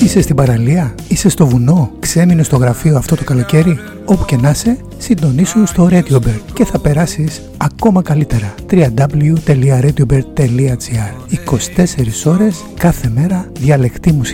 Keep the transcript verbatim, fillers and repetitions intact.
Είσαι στην παραλία, είσαι στο βουνό, ξέμεινες στο γραφείο αυτό το καλοκαίρι. Όπου και να είσαι, συντονίσου στο RadioBird και θα περάσεις ακόμα καλύτερα. double-u double-u double-u τελεία radiobird τελεία gr. είκοσι τέσσερις ώρες κάθε μέρα διαλεκτή μουσική.